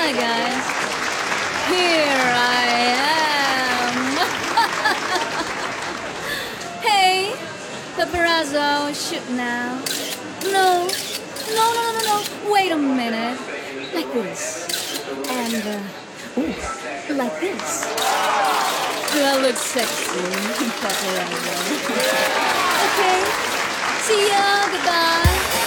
Hi guys, here I am. Hey, paparazzo, shoot now. No, no. Wait a minute. Like this, and ooh, like this. Do I look sexy, paparazzo? Okay. See ya. Goodbye.